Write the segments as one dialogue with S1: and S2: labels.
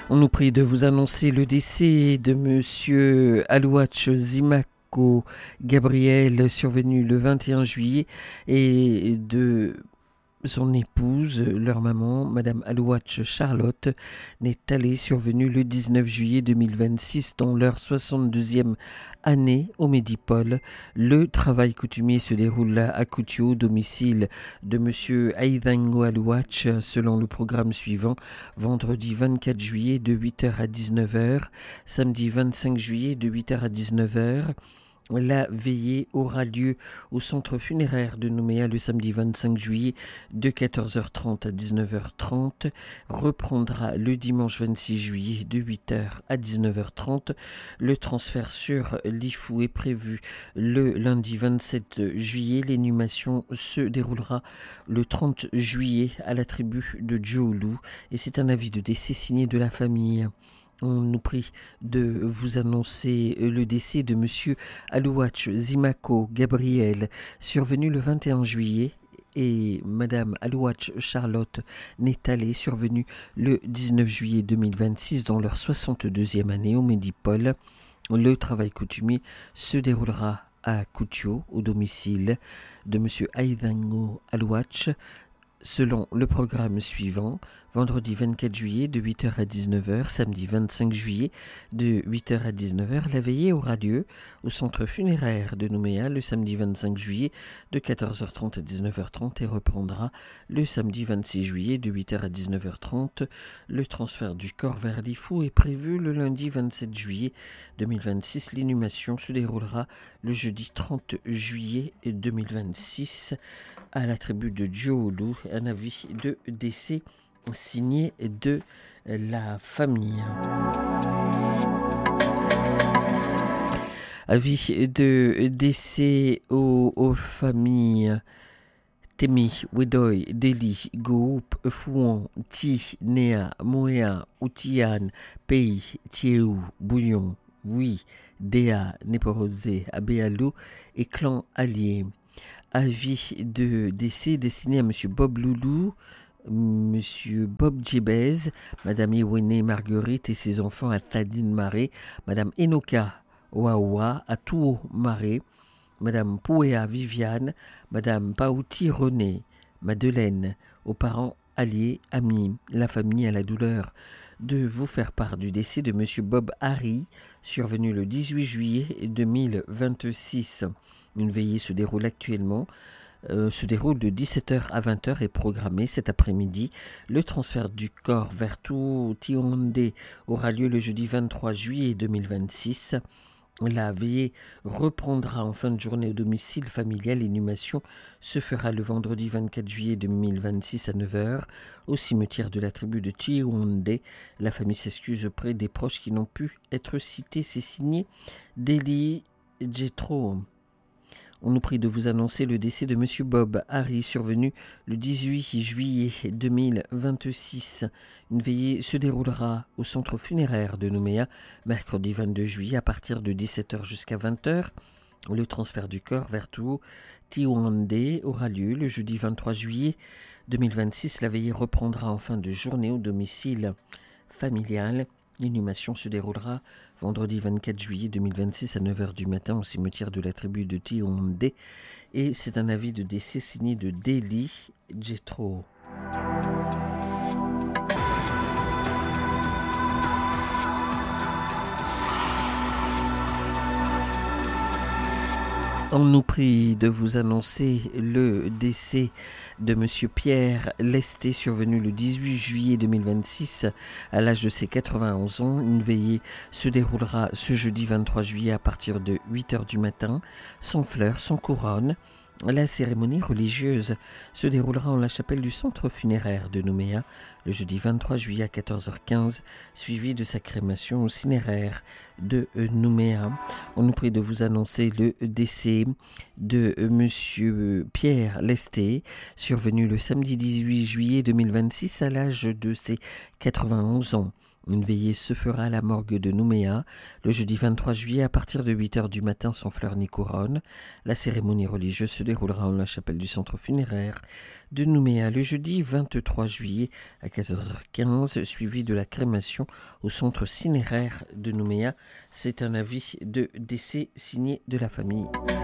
S1: On nous prie de vous annoncer le décès de Monsieur Alouach Zimako Gabriel, survenu le 21 juillet, et de son épouse, leur maman, Madame Alouach Charlotte, n'est allée survenue le 19 juillet 2026 dans leur 62e année au Médipôle. Le travail coutumier se déroule à Koutio, domicile de Monsieur Aïdango Alouach, selon le programme suivant: vendredi 24 juillet de 8h à 19h, samedi 25 juillet de 8h à 19h. La veillée aura lieu au centre funéraire de Nouméa le samedi 25 juillet de 14h30 à 19h30, reprendra le dimanche 26 juillet de 8h à 19h30. Le transfert sur l'IFU est prévu le lundi 27 juillet. L'inhumation se déroulera le 30 juillet à la tribu de Djoulou et c'est un avis de décès signé de la famille. On nous prie de vous annoncer le décès de Monsieur Alouach Zimako Gabriel, survenu le 21 juillet, et Madame Alouach Charlotte Nétalé, survenue le 19 juillet 2026 dans leur 62e année au Médipôle. Le travail coutumier se déroulera à Koutio, au domicile de Monsieur Aïdango Alouach, selon le programme suivant: vendredi 24 juillet de 8h à 19h, samedi 25 juillet de 8h à 19h. La veillée aura lieu au centre funéraire de Nouméa le samedi 25 juillet de 14h30 à 19h30 et reprendra le samedi 26 juillet de 8h à 19h30. Le transfert du corps vers l'IFU est prévu le lundi 27 juillet 2026. L'inhumation se déroulera le jeudi 30 juillet 2026 à la tribu de Djoulou. Un avis de décès signé de la famille. Avis de décès aux familles Temi, Wedoy, Deli, Goup, Fouan, Ti, Néa, Moéa, Outian, Pays, Tiéou, Bouillon, Oui, Déa, Néporosé, Abéalou et Clan Allié. Avis de décès destiné à Monsieur Bob Loulou, Monsieur Bob Djebez, Madame Iwene Marguerite et ses enfants à Tadine Maré, Madame Enoka Wawa à Touo Maré, Madame Pouéa Viviane, Madame Paouti René, Madeleine, aux parents alliés, amis. La famille a la douleur de vous faire part du décès de Monsieur Bob Harry, survenu le 18 juillet 2026. Une veillée se déroule actuellement. De 17h à 20h est programmée cet après-midi. Le transfert du corps vers Tionde aura lieu le jeudi 23 juillet 2026. La veillée reprendra en fin de journée au domicile familial. L'inhumation se fera le vendredi 24 juillet 2026 à 9h au cimetière de la tribu de Tionde. La famille s'excuse auprès des proches qui n'ont pu être cités. C'est signé Deli Jetro. On nous prie de vous annoncer le décès de Monsieur Bob Harry, survenu le 18 juillet 2026. Une veillée se déroulera au centre funéraire de Nouméa, mercredi 22 juillet à partir de 17h jusqu'à 20h. Le transfert du corps vers Tionde aura lieu le jeudi 23 juillet 2026. La veillée reprendra en fin de journée au domicile familial. L'inhumation se déroulera vendredi 24 juillet 2026 à 9h du matin au cimetière de la tribu de Tionde. Et c'est un avis de décès signé de Deli Jetro. On nous prie de vous annoncer le décès de Monsieur Pierre Lesté, survenu le 18 juillet 2026 à l'âge de ses 91 ans. Une veillée se déroulera ce jeudi 23 juillet à partir de 8h du matin, sans fleurs, sans couronne. La cérémonie religieuse se déroulera en la chapelle du centre funéraire de Nouméa le jeudi 23 juillet à 14h15, suivi de sa crémation au cinéraire de Nouméa. On nous prie de vous annoncer le décès de Monsieur Pierre Lesté, survenu le samedi 18 juillet 2026 à l'âge de ses 91 ans. Une veillée se fera à la morgue de Nouméa le jeudi 23 juillet à partir de 8h du matin sans fleurs ni couronne. La cérémonie religieuse se déroulera en la chapelle du centre funéraire de Nouméa le jeudi 23 juillet à 14h15, suivi de la crémation au centre cinéraire de Nouméa. C'est un avis de décès signé de la famille.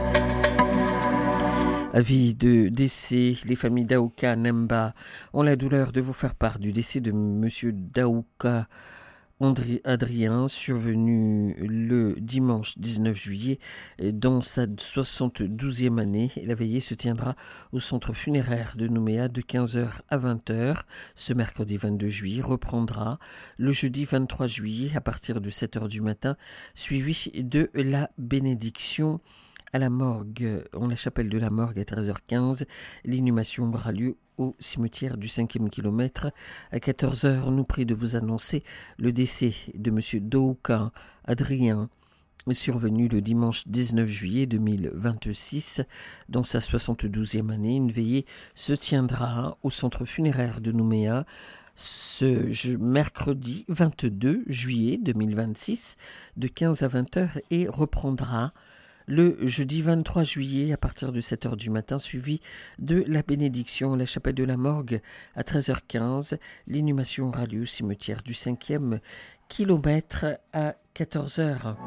S1: Avis de décès, les familles Daouka Nemba ont la douleur de vous faire part du décès de M. Daouka Adrien, survenu le dimanche 19 juillet dans sa 72e année. La veillée se tiendra au centre funéraire de Nouméa de 15h à 20h. Ce mercredi 22 juillet reprendra le jeudi 23 juillet à partir de 7h du matin, suivi de la bénédiction à la morgue, en la chapelle de la morgue à 13h15. L'inhumation aura lieu au cimetière du 5e kilomètre. À 14h, on nous prie de vous annoncer le décès de M. Daouka Adrien, survenu le dimanche 19 juillet 2026 dans sa 72e année. Une veillée se tiendra au centre funéraire de Nouméa ce mercredi 22 juillet 2026 de 15 à 20h et reprendra le jeudi 23 juillet à partir de 7h du matin, suivi de la bénédiction à la chapelle de la morgue à 13h15. L'inhumation aura lieu au cimetière du 5e kilomètre à 14h.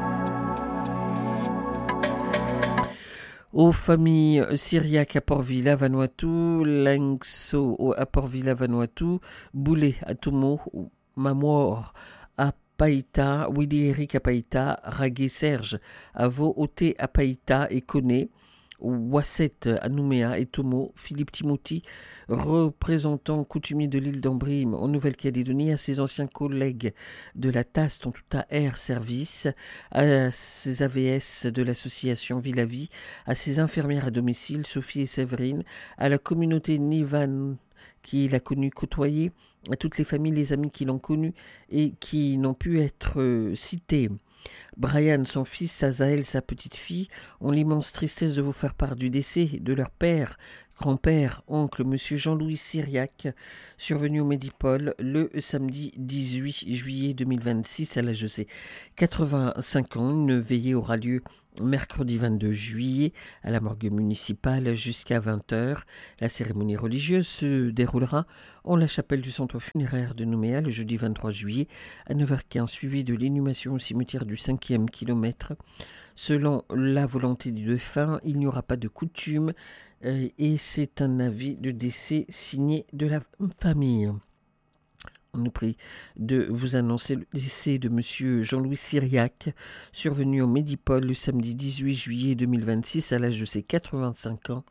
S1: Aux familles syriaques à Port-Vila, Vanuatu, Lengso à Port-Vila, Vanuatu, Boulé à Tomo, Mamor à Païta, Willy Eric à Païta, Ragué Serge à Vo-Oté à Païta et Koné, Wasset à Nouméa et Tomo, Philippe Timothy, représentant coutumier de l'île d'Ambrime en Nouvelle-Calédonie, à ses anciens collègues de la TAST en tout Air Service, à ses AVS de l'association Villavie, à ses infirmières à domicile, Sophie et Séverine, à la communauté Nivan qui l'a connu côtoyé, à toutes les familles, les amis qui l'ont connu et qui n'ont pu être cités. Brian, son fils, Azaël, sa petite-fille, ont l'immense tristesse de vous faire part du décès de leur père, grand-père, oncle, monsieur Jean-Louis Syriac, survenu au Médipôle le samedi 18 juillet 2026 à l'âge de 85 ans. Une veillée aura lieu mercredi 22 juillet à la morgue municipale jusqu'à 20h. La cérémonie religieuse se déroulera en la chapelle du centre funéraire de Nouméa le jeudi 23 juillet à 9h15, suivi de l'inhumation au cimetière du 5e kilomètre. Selon la volonté du défunt, il n'y aura pas de coutume et c'est un avis de décès signé de la famille. On nous prie de vous annoncer le décès de M. Jean-Louis Syriac, survenu au Médipôle le samedi 18 juillet 2026 à l'âge de ses 85 ans.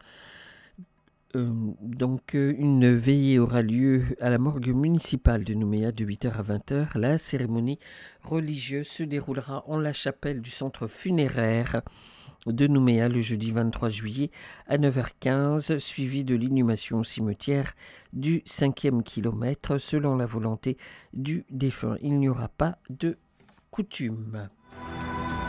S1: Une veillée aura lieu à la morgue municipale de Nouméa de 8h à 20h. La cérémonie religieuse se déroulera en la chapelle du centre funéraire de Nouméa le jeudi 23 juillet à 9h15, suivi de l'inhumation au cimetière du 5e kilomètre. Selon la volonté du défunt, il n'y aura pas de coutume.